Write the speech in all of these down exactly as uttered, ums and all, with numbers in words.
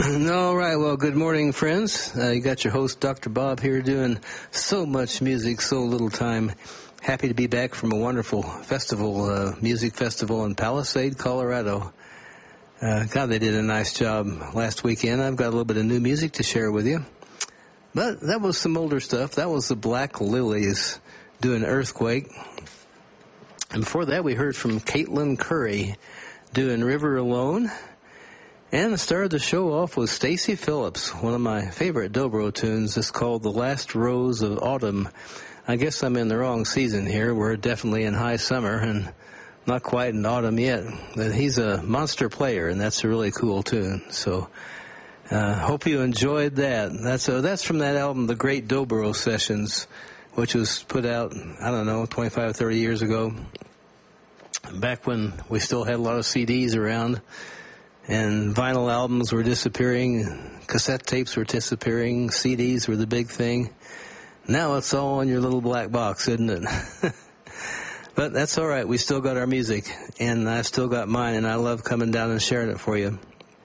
All right, well, good morning, friends. Uh, you got your host, Doctor Bob, here doing so much music, so little time. Happy to be back from a wonderful festival, uh, music festival in Palisade, Colorado. Uh, God, they did a nice job last weekend. I've got a little bit of new music to share with you. But that was some older stuff. That was the Black Lilies doing Earthquake. And before that, we heard from Caitlin Curry doing River Alone. And the star of the show off was Stacy Phillips, one of my favorite dobro tunes. It's called The Last Rose of Autumn. I guess I'm in the wrong season here. We're definitely in high summer and not quite in autumn yet. But he's a monster player, and that's a really cool tune. So uh hope you enjoyed that. That's uh, that's from that album, The Great Dobro Sessions, which was put out, I don't know, twenty-five, thirty years ago, back when we still had a lot of C Ds around. And vinyl albums were disappearing, cassette tapes were disappearing, C Ds were the big thing. Now it's all in your little black box, isn't it? But that's all right. We still got our music, and I've still got mine, and I love coming down and sharing it for you.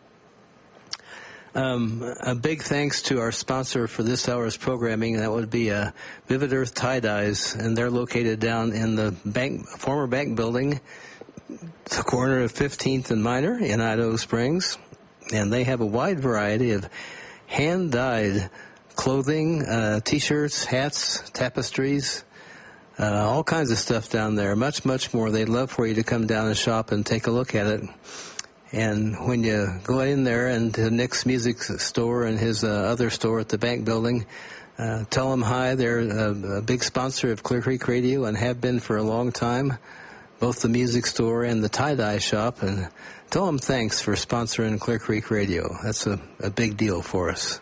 Um, a big thanks to our sponsor for this hour's programming. That would be uh, Vivid Earth Tie-Dyes, and they're located down in the bank, former bank building, the corner of fifteenth and Minor in Idaho Springs, and they have a wide variety of hand-dyed clothing, uh, T-shirts, hats, tapestries, uh, all kinds of stuff down there. Much, much more. They'd love for you to come down and shop and take a look at it. And when you go in there and to Nick's Music Store and his uh, other store at the bank building, uh, tell them hi. They're a, a big sponsor of Clear Creek Radio and have been for a long time, both the music store and the tie-dye shop, and tell them thanks for sponsoring Clear Creek Radio. That's a, a big deal for us.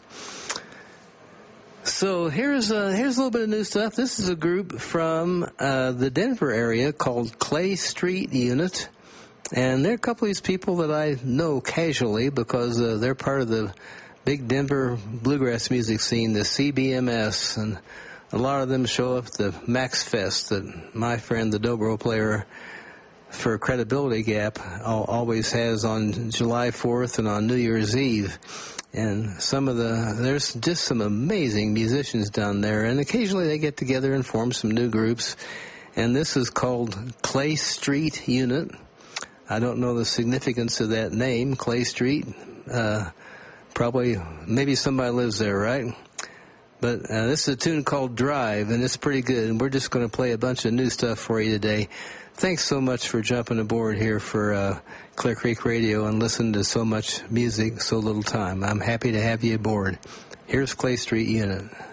So here's a, here's a little bit of new stuff. This is a group from uh, the Denver area called Clay Street Unit, and they're a couple of these people that I know casually because uh, they're part of the big Denver bluegrass music scene, the C B M S, and a lot of them show up at the Max Fest that my friend, the dobro player for Credibility Gap, always has on July fourth and on New Year's Eve. And some of the, there's just some amazing musicians down there, and occasionally they get together and form some new groups. And this is called Clay Street Unit. I don't know the significance of that name, Clay Street. Uh, probably, maybe somebody lives there, right? But uh, this is a tune called Drive, and it's pretty good. And we're just going to play a bunch of new stuff for you today. Thanks so much for jumping aboard here for uh, Clear Creek Radio and listening to so much music, so little time. I'm happy to have you aboard. Here's Clay Street Unit.